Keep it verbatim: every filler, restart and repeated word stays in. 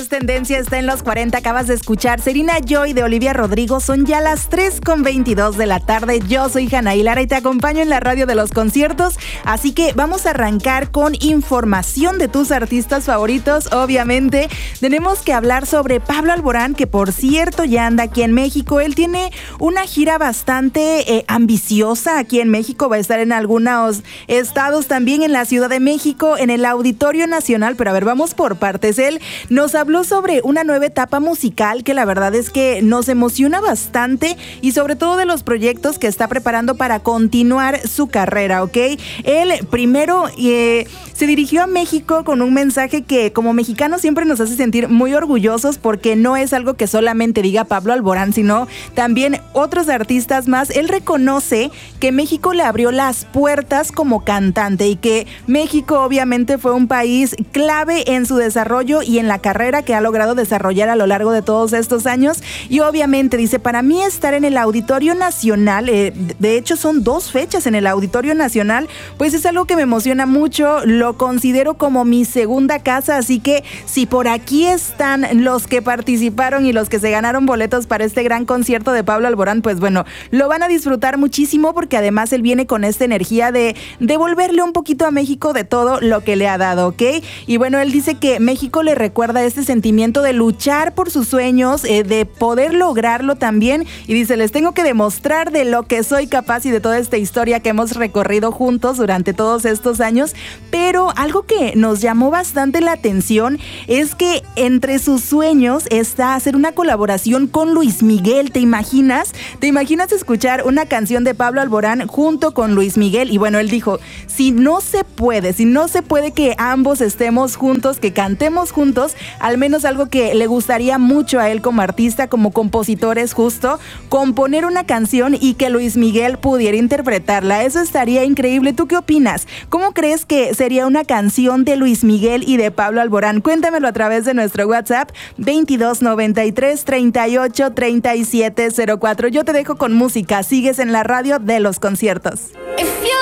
Tendencia está en los cuarenta, acabas de escuchar Serena Joy de Olivia Rodrigo. Son ya las tres con veintidós de la tarde. Yo soy Janaí Lara y te acompaño en la radio de los conciertos. Así que vamos a arrancar con información de tus artistas favoritos. Obviamente tenemos que hablar sobre Pablo Alborán, que por cierto ya anda aquí en México. Él tiene una gira bastante eh, ambiciosa aquí en México. Va a estar en algunos estados, también en la Ciudad de México, en el Auditorio Nacional. Pero a ver, vamos por partes. Él nos habló sobre una nueva etapa musical que la verdad es que nos emociona bastante y sobre todo de los proyectos que está preparando para continuar su carrera, ¿ok? Él primero eh, se dirigió a México con un mensaje que como mexicanos siempre nos hace sentir muy orgullosos, porque no es algo que solamente diga Pablo Alborán, sino también otros artistas más. Él reconoce que México le abrió las puertas como cantante y que México obviamente fue un país clave en su desarrollo y en la carrera que ha logrado desarrollar a lo largo de todos estos años. Y obviamente dice, para mí estar en el Auditorio Nacional, eh, de hecho son dos fechas en el Auditorio Nacional, pues es algo que me emociona mucho, lo considero como mi segunda casa, así que si por aquí están los que participaron y los que se ganaron boletos para este gran concierto de Pablo Alborán, pues bueno, lo van a disfrutar muchísimo, porque además él viene con esta energía de devolverle un poquito a México de todo lo que le ha dado, ¿ok? Y bueno, él dice que México le recuerda este sentimiento de luchar por sus sueños, eh, de poder lograrlo también, y dice, les tengo que demostrar de lo que soy capaz y de toda esta historia que hemos recorrido juntos durante todos estos años. Pero algo que nos llamó bastante la atención es que entre sus sueños está hacer una colaboración con Luis Miguel. ¿Te imaginas? ¿Te imaginas escuchar una canción de Pablo Alborán junto con Luis Miguel? Y bueno, él dijo, si no se puede, si no se puede que ambos estemos juntos, que cantemos juntos, al menos algo que le gustaría mucho a él como artista, como compositor, es justo componer una canción y que Luis Miguel pudiera interpretarla. Eso estaría increíble. ¿Tú qué opinas? ¿Cómo crees que sería una canción de Luis Miguel y de Pablo Alborán? Cuéntamelo a través de nuestro WhatsApp veintidós noventa y tres treinta y ocho treinta y siete cero cuatro. Yo te dejo con música. Sigues en la radio de los conciertos.